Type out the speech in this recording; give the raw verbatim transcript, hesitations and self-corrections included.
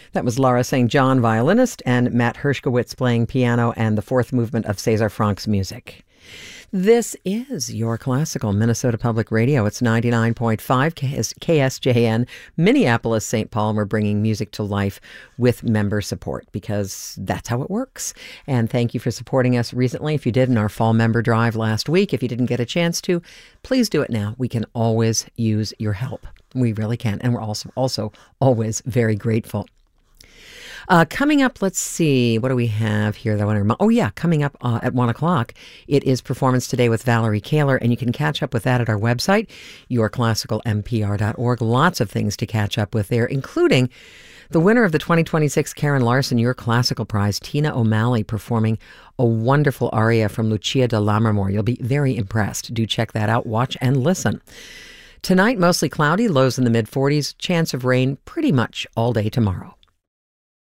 That was Laura Saint John, violinist, and Matt Hershkowitz playing piano and the fourth movement of César Franck's music. This is your classical Minnesota Public Radio. It's ninety-nine point five K S J N, Minneapolis, Saint Paul. We're bringing music to life with member support because that's how it works. And thank you for supporting us recently. If you did in our fall member drive last week, if you didn't get a chance to, please do it now. We can always use your help. We really can. And we're also, also always very grateful. Uh, coming up, let's see, what do we have here that I want to remind? Oh, yeah, coming up uh, at one o'clock, it is Performance Today with Valerie Kaler, and you can catch up with that at our website, your classical m p r dot org. Lots of things to catch up with there, including the winner of the twenty twenty-six Karen Larson Your Classical Prize, Tina O'Malley, performing a wonderful aria from Lucia de Lammermoor. You'll be very impressed. Do check that out, watch and listen. Tonight, mostly cloudy, lows in the mid forties, chance of rain pretty much all day tomorrow.